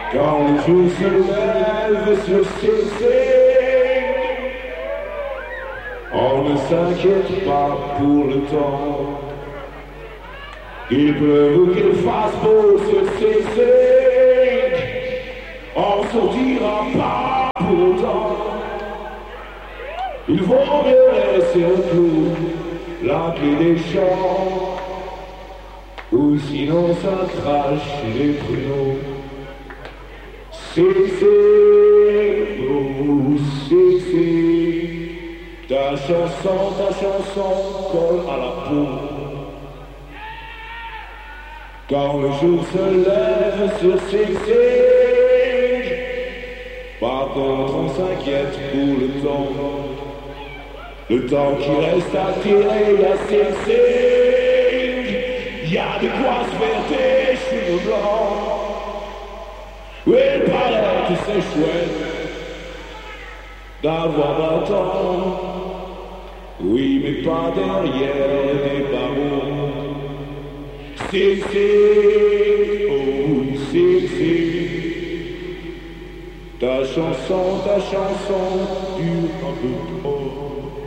Quand le jour se lève sur ses ailes, on ne s'inquiète pas pour le temps. Il pleuve ou qu'il fasse beau sur ses ailes, on ne sortira pas pour autant. Il vaut mieux laisser au clou la clé des champs, ou sinon ça crache les pruneaux. C'est, oh, c'est, ta chanson colle à la peau. Quand le jour se lève sur ses ailes, par contre on s'inquiète pour le temps qui reste à tirer à ses ailes. Y a de quoi se faire des cheveux blancs. Oui, il paraît que c'est chouette d'avoir 20 ans. Oui, mais pas derrière des barreaux. C'est, oh, c'est, ta chanson dure un peu trop.